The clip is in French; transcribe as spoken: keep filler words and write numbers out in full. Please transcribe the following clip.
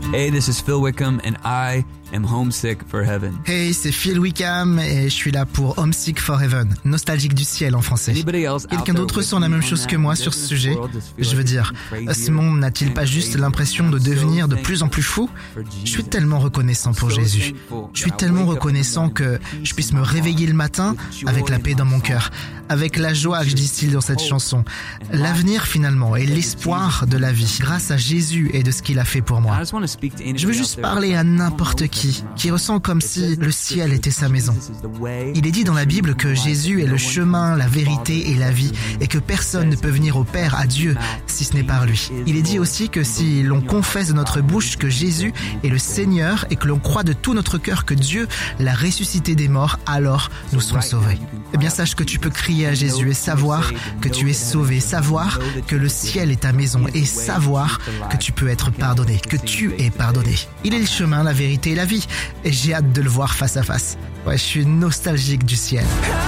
Hey, this is Phil Wickham and I am homesick for heaven. Hey, c'est Phil Wickham et je suis là pour Homesick for Heaven, nostalgique du ciel en français. Quelqu'un d'autre sent la même chose que moi sur ce sujet? Je veux dire, ce monde n'a-t-il pas juste l'impression de devenir de plus en plus fou? Je suis tellement reconnaissant pour Jésus. Je suis tellement reconnaissant que je puisse me réveiller le matin avec la paix dans mon cœur, avec la joie que je distille dans cette chanson. L'avenir finalement et l'espoir de la vie grâce à Jésus et de ce qu'il a fait pour moi. Je veux juste parler à n'importe qui, qui ressent comme si le ciel était sa maison. Il est dit dans la Bible que Jésus est le chemin, la vérité et la vie, et que personne ne peut venir au Père, à Dieu, si ce n'est par lui. Il est dit aussi que si l'on confesse de notre bouche que Jésus est le Seigneur et que l'on croit de tout notre cœur que Dieu l'a ressuscité des morts, alors nous serons sauvés. Eh bien, sache que tu peux crier à Jésus et savoir que tu es sauvé, savoir que le ciel est ta maison et savoir que tu peux être pardonné, que tu es pardonné. Il est le chemin, la vérité et la vie. Et j'ai hâte de le voir face à face. Ouais, je suis nostalgique du ciel.